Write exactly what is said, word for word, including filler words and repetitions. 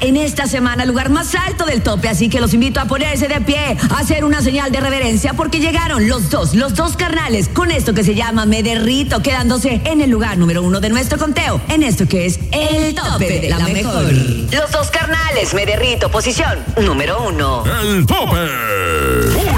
en esta semana al lugar más alto del tope, así que los invito a ponerse de pie, a hacer una señal de reverencia, porque llegaron los dos, los dos carnales, con esto que se llama Me Derrito, quedándose en el lugar número uno de nuestro conteo, en esto que es el tope de la mejor. Los dos carnales, Me Derrito, posición número uno. El tope.